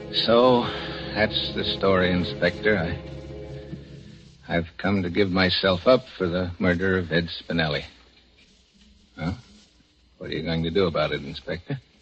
So, that's the story, Inspector. I've come to give myself up for the murder of Ed Spinelli. Well, what are you going to do about it, Inspector?